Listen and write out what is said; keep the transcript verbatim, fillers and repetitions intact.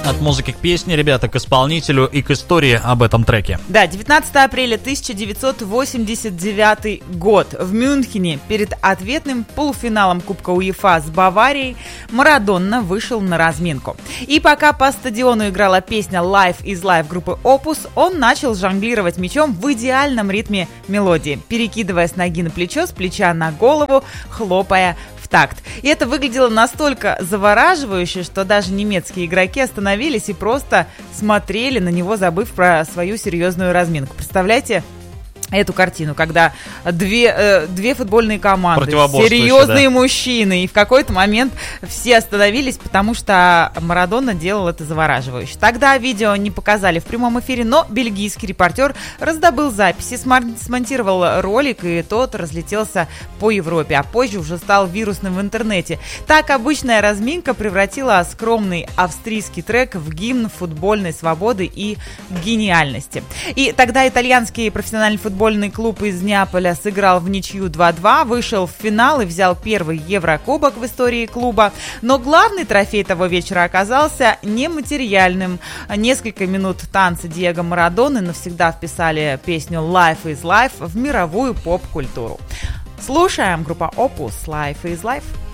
От музыки к песне, ребята, к исполнителю и к истории об этом треке. Да, девятнадцатого апреля тысяча девятьсот восемьдесят девятый год. В Мюнхене перед ответным полуфиналом Кубка УЕФА с Баварией Марадонна вышел на разминку. И пока по стадиону играла песня «Life is Life» группы Opus, он начал жонглировать мячом в идеальном ритме мелодии, перекидывая с ноги на плечо, с плеча на голову, хлопая в такт. И это выглядело настолько завораживающе, что даже немецкие игроки остановились и просто смотрели на него, забыв про свою серьезную разминку. Представляете эту картину, когда две, э, две футбольные команды, серьезные, да, мужчины, и в какой-то момент все остановились, потому что Марадонна делал это завораживающе. Тогда видео не показали в прямом эфире, но бельгийский репортер раздобыл записи, смонтировал ролик, и тот разлетелся по Европе, а позже уже стал вирусным в интернете. Так обычная разминка превратила скромный австрийский трек в гимн футбольной свободы и гениальности. И тогда итальянский профессиональный футбол Футбольный клуб из Неаполя сыграл в ничью два-два, вышел в финал и взял первый Еврокубок в истории клуба. Но главный трофей того вечера оказался нематериальным. Несколько минут танца Диего Марадоны навсегда вписали песню «Life is Life» в мировую поп-культуру. Слушаем группа Opus «Life is Life».